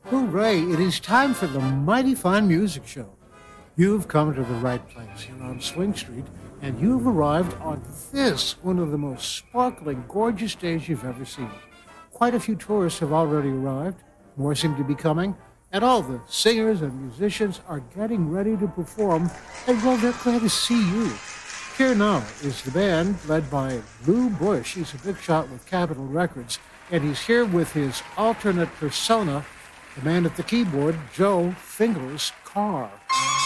Hooray, it is time for the Mighty Fine Music Show. You've come to the right place here on Swing Street, and you've arrived on this, one of the most sparkling, gorgeous days you've ever seen. Quite a few tourists have already arrived, more seem to be coming, and all the singers and musicians are getting ready to perform, and well, they're glad to see you. Here now is the band led by Lou Bush. He's a big shot with Capitol Records, and he's here with his alternate persona, the man at the keyboard, Joe Fingers Carr.